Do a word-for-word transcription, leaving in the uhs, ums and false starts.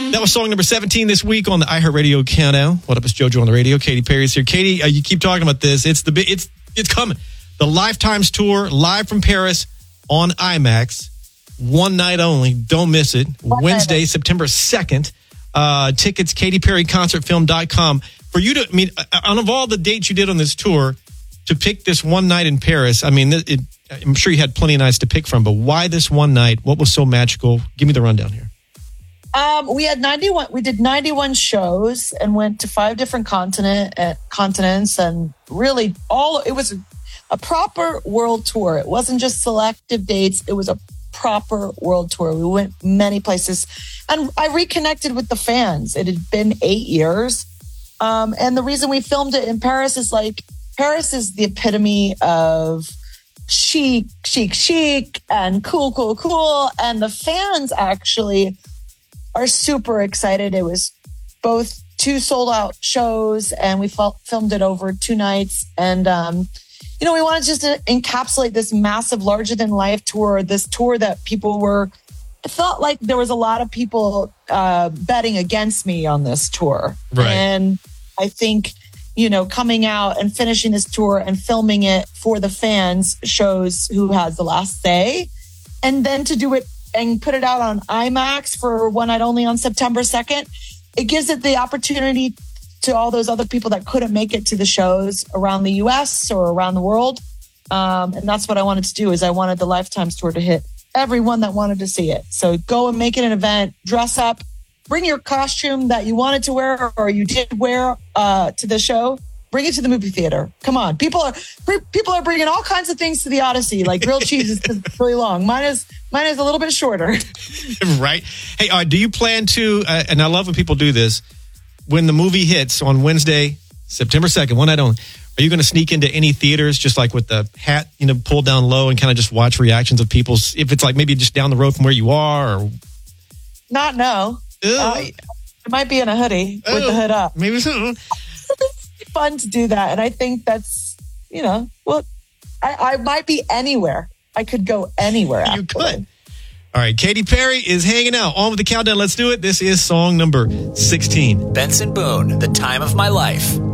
That was song number seventeen this week on the iHeartRadio Countdown. What up, it's JoJo on the radio. Katy Perry's here. Katy, uh, you keep talking about this. It's the it's it's coming. The Lifetimes Tour, live from Paris on IMAX. One night only. Don't miss it. One Wednesday, night. September second. Uh, tickets, katy perry concert film dot com. For you to, I mean, out of all the dates you did on this tour, to pick this one night in Paris, I mean, it, I'm sure you had plenty of nights to pick from, but why this one night? What was so magical? Give me the rundown here. Um, we had ninety-one. We did ninety-one shows and went to five different continent uh, continents, and really all. It was a, a proper world tour. It wasn't just selective dates. It was a proper world tour. We went many places, and I reconnected with the fans. It had been eight years, um, and the reason we filmed it in Paris is like Paris is the epitome of chic, chic, chic, and cool, cool, cool, and the fans actually are super excited. It was both two sold out shows, and we felt, filmed it over two nights. And, um, you know, we wanted just to encapsulate this massive, larger than life tour, this tour that people were, it felt like there was a lot of people uh, betting against me on this tour. Right. And I think, you know, coming out and finishing this tour and filming it for the fans shows who has the last say. And then to do it and put it out on IMAX for one night only on September second, it gives it the opportunity to all those other people that couldn't make it to the shows around the U S or around the world. Um, and that's what I wanted to do, is I wanted the Lifetimes tour to hit everyone that wanted to see it. So go and make it an event, dress up, bring your costume that you wanted to wear or you did wear uh, to the show. Bring it to the movie theater. Come on. People are people are bringing all kinds of things to the Odyssey, like grilled cheese is really long. Mine is mine is a little bit shorter. Right. Hey, uh, do you plan to, uh, and I love when people do this, when the movie hits on Wednesday, September second, one night only, are you going to sneak into any theaters just like with the hat, you know, pulled down low and kind of just watch reactions of people's, if it's like maybe just down the road from where you are? Or Not no. Uh, it might be in a hoodie with the hood up. Maybe so. Fun to do that, and I think that's, you know, well, I, I might be anywhere. I could go anywhere. You could. All right, Katy Perry is hanging out. On with the countdown. Let's do it. This is song number sixteen. Benson Boone, The Time of My Life.